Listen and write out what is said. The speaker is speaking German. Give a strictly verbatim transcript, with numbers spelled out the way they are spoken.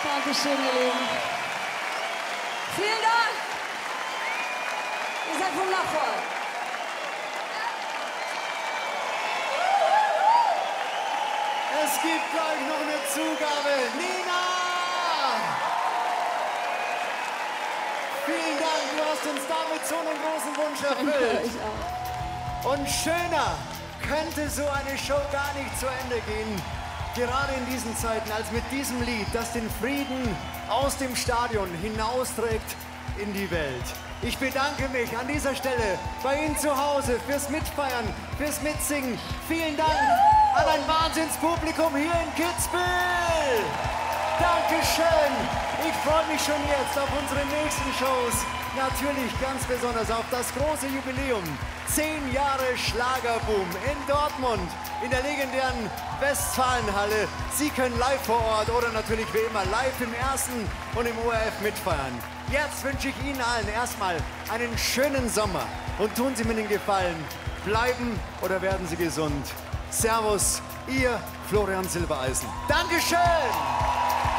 Dankeschön, ihr Lieben. Vielen Dank. Ihr seid wundervoll. Es gibt gleich noch eine Zugabe. Nina! Vielen Dank, du hast uns damit so einen großen Wunsch erfüllt. Ich auch. Und schöner könnte so eine Show gar nicht zu Ende gehen. Gerade in diesen Zeiten, als mit diesem Lied, das den Frieden aus dem Stadion hinausträgt in die Welt. Ich bedanke mich an dieser Stelle bei Ihnen zu Hause fürs Mitfeiern, fürs Mitsingen. Vielen Dank an ein Wahnsinnspublikum hier in Kitzbühel. Dankeschön. Ich freue mich schon jetzt auf unsere nächsten Shows. Natürlich ganz besonders auf das große Jubiläum. Zehn Jahre Schlagerboom in Dortmund, in der legendären Westfalenhalle. Sie können live vor Ort oder natürlich wie immer live im ersten und im O R F mitfeiern. Jetzt wünsche ich Ihnen allen erstmal einen schönen Sommer und tun Sie mir den Gefallen. Bleiben oder werden Sie gesund. Servus, Ihr Florian Silbereisen. Dankeschön!